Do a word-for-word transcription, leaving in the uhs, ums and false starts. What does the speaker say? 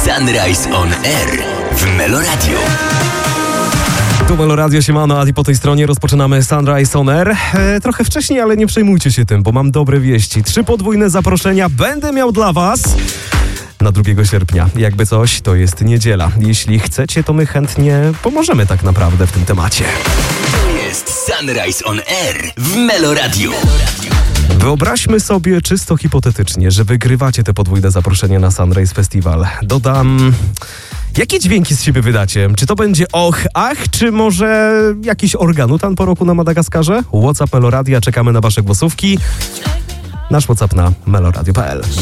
Sunrise on Air w Meloradio. Tu Meloradio, siemano, Adi po tej stronie. Rozpoczynamy Sunrise on Air. E, trochę wcześniej, ale nie przejmujcie się tym, bo mam dobre wieści. Trzy podwójne zaproszenia będę miał dla was na drugiego sierpnia. Jakby coś, to jest niedziela. Jeśli chcecie, to my chętnie pomożemy tak naprawdę w tym temacie. To jest Sunrise on Air w Meloradio. Wyobraźmy sobie czysto hipotetycznie, że wygrywacie te podwójne zaproszenia na Sunrise Festival. Dodam... Jakie dźwięki z siebie wydacie? Czy to będzie och, ach, czy może jakiś organutan po roku na Madagaskarze? WhatsApp Meloradia, czekamy na wasze głosówki. Nasz WhatsApp na meloradio kropka p l.